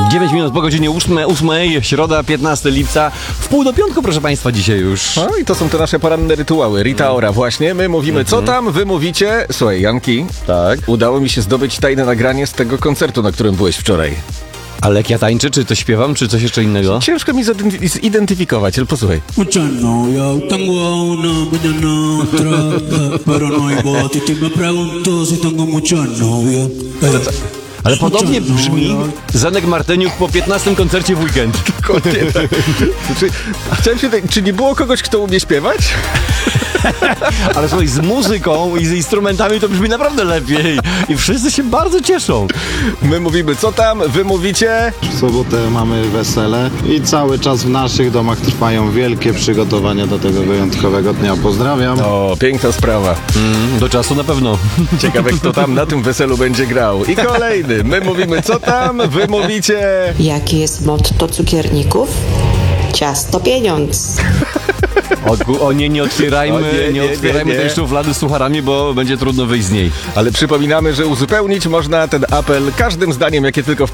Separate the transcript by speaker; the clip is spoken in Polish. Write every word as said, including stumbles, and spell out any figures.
Speaker 1: dziewięć minut po godzinie ósmej, środa, piętnastego lipca, w pół do piątku, proszę Państwa, dzisiaj już.
Speaker 2: No i to są te nasze poranne rytuały. Rita Ora właśnie, my mówimy co tam, wy mówicie. Słuchaj, Janki,
Speaker 1: Tak.
Speaker 2: udało mi się zdobyć tajne nagranie z tego koncertu, na którym byłeś wczoraj.
Speaker 1: Ale jak ja tańczę, czy to śpiewam, czy coś jeszcze innego?
Speaker 2: Ciężko mi zidenty- zidentyfikować, ale posłuchaj.
Speaker 3: Mucha novia, tengo a una, mañana otra, pero no hay voz. Y me pregunto si tengo mucha novia.
Speaker 1: Ale podobnie brzmi Zenek Marteniuk po piętnastym koncercie w weekend.
Speaker 2: Dokładnie tak. Znaczy, chciałem się tak, czy nie było kogoś, kto umie śpiewać?
Speaker 1: Ale słuchaj, z muzyką i z instrumentami to brzmi naprawdę lepiej. I wszyscy się bardzo cieszą.
Speaker 2: My mówimy co tam, wy mówicie.
Speaker 4: W sobotę mamy wesele i cały czas w naszych domach trwają wielkie przygotowania do tego wyjątkowego dnia. Pozdrawiam.
Speaker 2: O, piękna sprawa.
Speaker 1: Mm, do czasu na pewno.
Speaker 2: Ciekawe, kto tam na tym weselu będzie grał. I kolejny. My mówimy co tam, wy mówicie.
Speaker 5: Jakie jest motto cukierników? Ciasto pieniądz.
Speaker 1: O, o nie, nie otwierajmy,
Speaker 2: O nie,
Speaker 1: nie,
Speaker 2: nie,
Speaker 1: otwierajmy
Speaker 2: nie, nie.
Speaker 1: tej szuflady z sucharami, bo będzie trudno wyjść z niej.
Speaker 2: Ale przypominamy, że uzupełnić można ten apel każdym zdaniem, jakie tylko